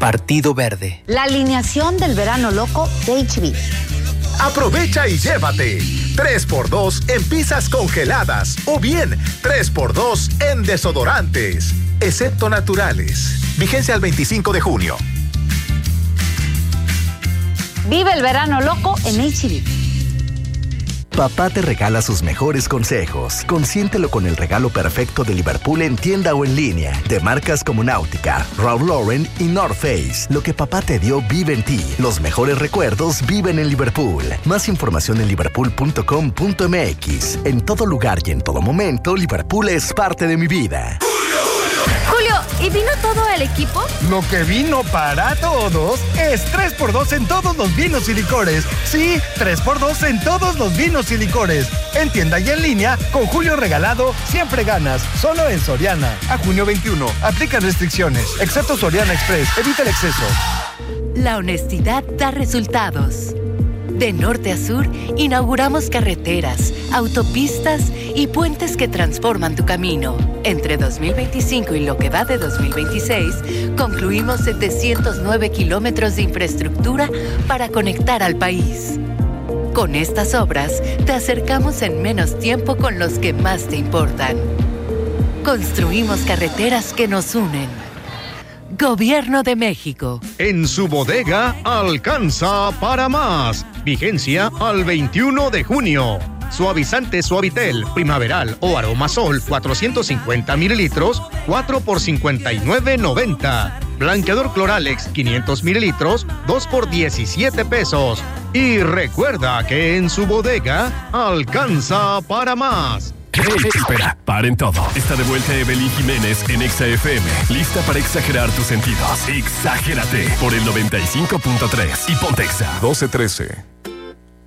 Partido Verde. La alineación del verano loco de H-B. Aprovecha y llévate 3x2 en pizzas congeladas o bien 3x2 en desodorantes, excepto naturales. Vigencia al 25 de junio. Vive el verano loco en H-B. Papá te regala sus mejores consejos. Consiéntelo con el regalo perfecto de Liverpool en tienda o en línea. De marcas como Náutica, Ralph Lauren y North Face. Lo que papá te dio vive en ti. Los mejores recuerdos viven en Liverpool. Más información en liverpool.com.mx. En todo lugar y en todo momento, Liverpool es parte de mi vida. Julio, ¿y vino todo el equipo? Lo que vino para todos es 3x2 en todos los vinos y licores. Sí, 3x2 en todos los vinos y licores. En tienda y en línea, con Julio regalado, siempre ganas. Solo en Soriana. A junio 21. Aplican restricciones. Excepto Soriana Express. Evita el exceso. La honestidad da resultados. De norte a sur, inauguramos carreteras, autopistas y puentes que transforman tu camino. Entre 2025 y lo que va de 2026, concluimos 709 kilómetros de infraestructura para conectar al país. Con estas obras, te acercamos en menos tiempo con los que más te importan. Construimos carreteras que nos unen. Gobierno de México. En su bodega alcanza para más. Vigencia al 21 de junio. Suavizante Suavitel, primaveral o aromasol, 450 mililitros, 4 por $59.90. Blanqueador Cloralex, 500 mililitros, 2 por $17. Y recuerda que en su bodega alcanza para más. Espera, paren todo. Está de vuelta Evelyn Jiménez en Exa FM. Lista para exagerar tus sentidos. Exagérate por el 95.3 y Pontexa 1213.